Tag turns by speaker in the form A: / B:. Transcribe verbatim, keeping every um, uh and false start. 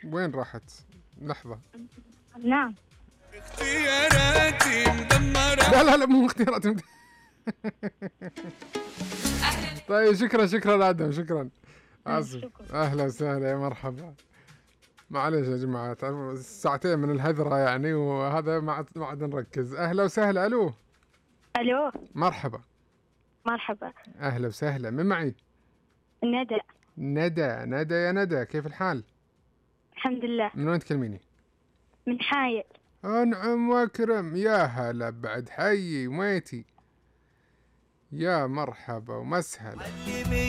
A: وين راحت؟ لحظة.
B: نعم.
C: اختياراتي مدمرة.
A: لا لا لا مو اختيارات مد... طيب شكرا شكرا آدم شكرا. آسف.
B: شكرا.
A: أهلا وسهلا يا مرحبا. معليش يا جماعة تعرفوا ساعتين من الهذرة يعني وهذا ما عاد ما عاد نركز. أهلا وسهلا. ألو.
B: ألو.
A: مرحبا.
B: مرحبا.
A: أهلا وسهلا. من معي؟
B: ندى.
A: ندى. ندى يا ندى كيف الحال؟
B: الحمد لله.
A: من وين تكلميني؟
B: من حايل.
A: أنعم وأكرم. يا هلا بعد حيي وميتي. يا مرحبا ومسهلا.